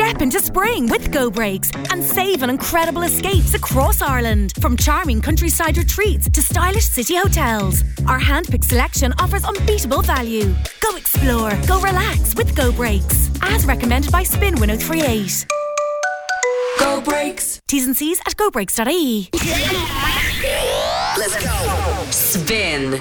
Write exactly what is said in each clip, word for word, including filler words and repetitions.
Step into spring with Go Brakes and save on incredible escapes across Ireland. From charming countryside retreats to stylish city hotels, our handpicked selection offers unbeatable value. Go explore, go relax with Go Brakes. As recommended by Spin one oh three eight. Go Brakes. T's and C's at go brakes dot I E. Let's go. Spin.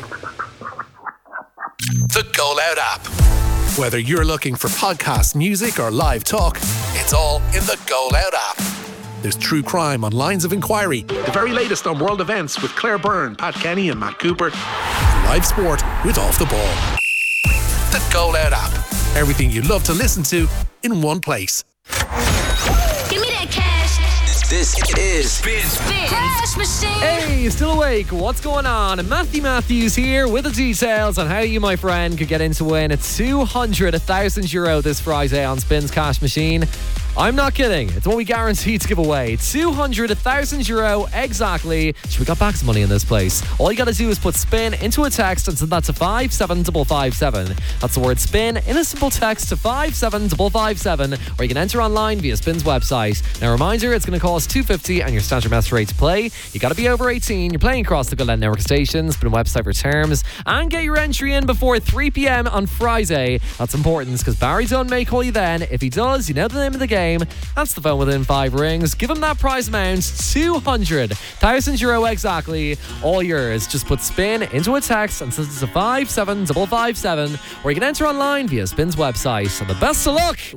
The Go Loud app. Whether you're looking for podcast, music or live talk, it's all in the Go Loud app. There's true crime on Lines of Inquiry, the very latest on world events with Claire Byrne, Pat Kenny and Matt Cooper, and live sport with Off the Ball. The Go Loud app. Everything you love to listen to in one place. Give me that cash. This is Spin. Spin. Cash machine. Hey, you still awake? What's going on? Matthew Matthews here with the details on how you, my friend, could get in to win a two hundred thousand euro this Friday on Spin's Cash Machine. I'm not kidding. It's what we guaranteed to give away. two hundred thousand euro exactly. So we got back some money in this place. All you got to do is put spin into a text and send that to five seven five five seven. That's the word spin in a simple text to five seven five five seven, or you can enter online via Spin's website. Now, reminder, it's going to cost two fifty and your standard message rate to play. You got to be over eighteen. You're playing across the Go Loud network stations. Spin website for terms. And get your entry in before three p.m. on Friday. That's important because Barry Dunn may call you then. If he does, you know the name of the game. That's the phone within five rings. Give him that prize amount, two hundred thousand euro exactly. All yours. Just put spin into a text and send it to five seven five five seven, or you can enter online via Spin's website. And the best of luck